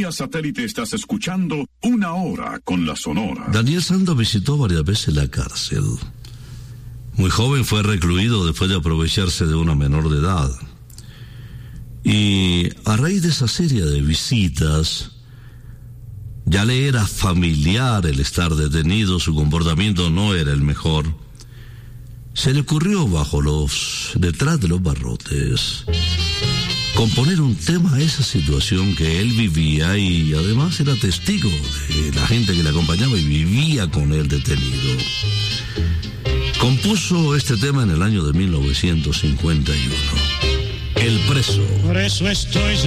vía satélite estás escuchando Una Hora con la Sonora. Daniel Santos visitó varias veces la cárcel. Muy joven fue recluido después de aprovecharse de una menor de edad. Y a raíz de esa serie de visitas, ya le era familiar el estar detenido, su comportamiento no era el mejor. Se le ocurrió detrás de los barrotes, componer un tema a esa situación que él vivía y además era testigo de la gente que le acompañaba y vivía con él detenido. Compuso este tema en el año de 1951. El preso. Por eso estoy